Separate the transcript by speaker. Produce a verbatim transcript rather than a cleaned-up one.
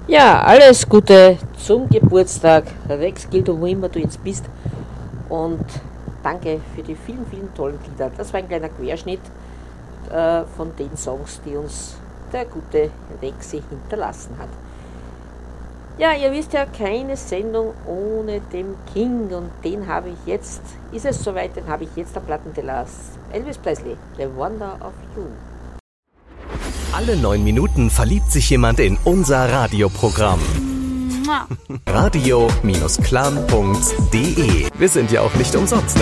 Speaker 1: Ja, alles Gute zum Geburtstag, Rex Gildo, wo immer du jetzt bist. Und danke für die vielen, vielen tollen Lieder. Das war ein kleiner Querschnitt äh, von den Songs, die uns der gute Rexi hinterlassen hat. Ja, ihr wisst ja, keine Sendung ohne den King. Und den habe ich jetzt, ist es soweit, den habe ich jetzt am Plattenteller. Elvis Presley, The Wonder of You.
Speaker 2: Alle neun Minuten verliebt sich jemand in unser Radioprogramm. radio Bindestrich clan punkt de. Wir sind ja auch nicht umsonst da.